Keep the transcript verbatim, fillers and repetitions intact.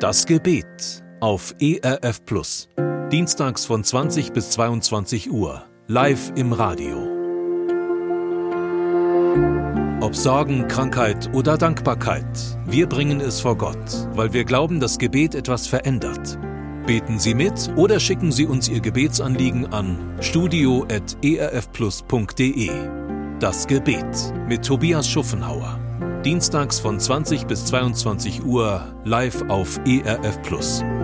Das Gebet auf E R F Plus. Dienstags von zwanzig bis zweiundzwanzig Uhr. Live im Radio. Ob Sorgen, Krankheit oder Dankbarkeit, wir bringen es vor Gott, weil wir glauben, dass Gebet etwas verändert. Beten Sie mit oder schicken Sie uns Ihr Gebetsanliegen an studio at e r f plus punkt d e. Das Gebet mit Tobias Schuffenhauer. Dienstags von zwanzig bis zweiundzwanzig Uhr live auf E R F Plus.